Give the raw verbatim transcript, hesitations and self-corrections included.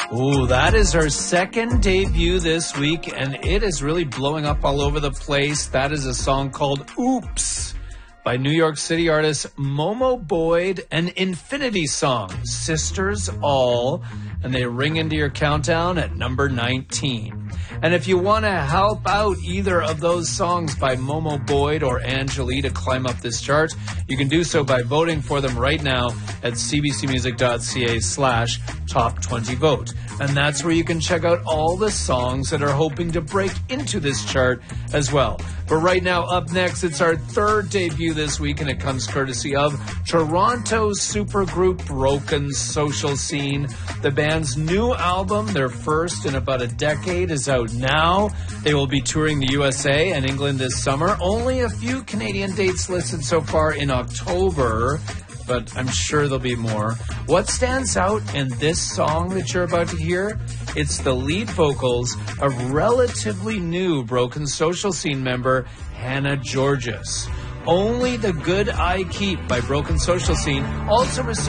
Ooh, that is her second debut this week, and it is really blowing up all over the place. That is a song called Oops by New York City artist Momo Boyd, an Infinity song, Sisters All, and they ring into your countdown at number nineteen. And if you want to help out either of those songs by Momo Boyd or Angelique to climb up this chart, you can do so by voting for them right now at cbcmusic.ca slash top 20 vote. And that's where you can check out all the songs that are hoping to break into this chart as well. But right now, up next, it's our third debut this week, and it comes courtesy of Toronto's supergroup Broken Social Scene. The band's new album, their first in about a decade, is out now. They will be touring the U S A and England this summer. Only a few Canadian dates listed so far in October, but I'm sure there'll be more. What stands out in this song that you're about to hear? It's the lead vocals of relatively new Broken Social Scene member Hannah Georges. Only the Good I Keep by Broken Social Scene also received